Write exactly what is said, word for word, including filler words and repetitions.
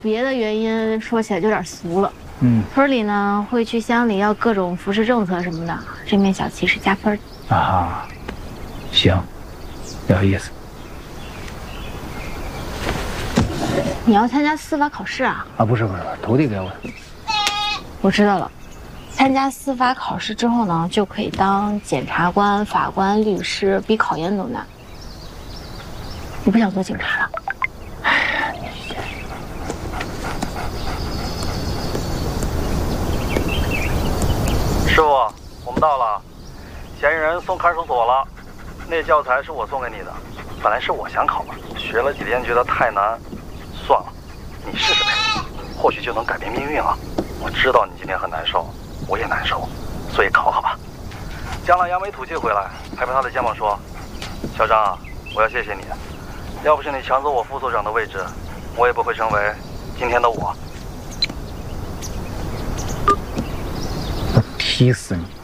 别的原因说起来就有点俗了。 嗯， 村里呢会去乡里要各种扶持政策什么的，这面小旗是加分啊。行，有意思。 你要参加司法考试啊？ 啊，不是不是，徒弟给我的。 我知道了。参加司法考试之后呢，就可以当检察官、法官、律师，比考研都难。你不想做警察了？哎呀，你师傅，我们到了，嫌疑人送看守所了。那教材是我送给你的，本来是我想考的，学了几天觉得太难，算了，你试试呗，或许就能改变命运了。我知道你今天很难受，我也难受，所以考考吧。将来扬眉吐气回来，拍拍他的肩膀说：“小张啊，我要谢谢你，要不是你抢走我副所长的位置，我也不会成为今天的我。” 踢死你！